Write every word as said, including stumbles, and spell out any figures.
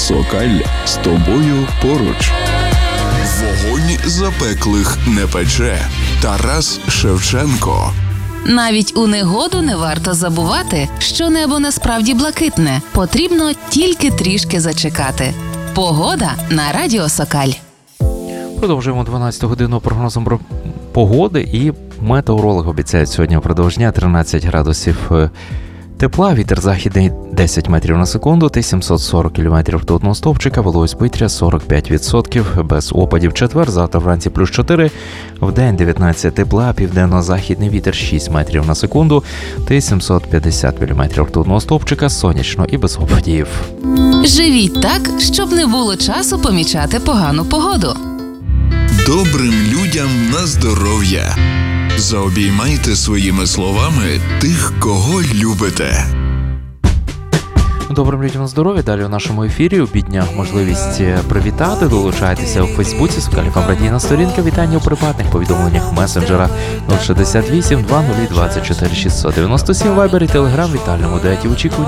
Сокаль з тобою поруч. Вогонь запеклих не пече. Тарас Шевченко. Навіть у негоду не варто забувати, що небо насправді блакитне. Потрібно тільки трішки зачекати. Погода на радіо Сокаль. Продовжуємо дванадцяту годину прогнозом про погоди, і метеорологи обіцяють сьогодні впродовж дня тринадцять градусів тепла, вітер західний десять метрів на секунду, та сімсот сорок кілометрів ртутного стовпчика, вологість повітря сорок п'ять відсотків, без опадів четвер, завтра вранці плюс чотири, вдень дев'ятнадцять тепла, південно-західний вітер шість метрів на секунду, та сімсот п'ятдесят міліметрів ртутного стовпчика, сонячно і без опадів. Живіть так, щоб не було часу помічати погану погоду. Добрим людям на здоров'я. Заобіймайте своїми словами тих, кого любите. Добрим людям на здоров'я. Далі у нашому ефірі обідня можливість привітати. Долучайтеся у Фейсбуці, Сокаль еф ем радійна сторінка. Вітання у приватних повідомленнях месенджера нуль шістдесят вісім двадцять двадцять чотири шістсот дев'яносто сім, вайбер і телеграм, вітальному даті очікування